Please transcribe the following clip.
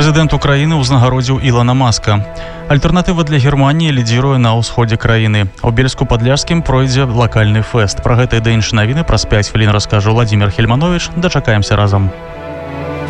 Прэзідэнт Украіны ўзнагародзіў Ілона Маска. Альтэрнатыва для Германіі лідзіруе на ўсходзе краіны. У Бельску-Падляшскім пройдзе лакальны фэст. Пра гэта і да іншыя навіны праз 5 хвілін раскажа Владимир Хельманович. Дачакаемся разам.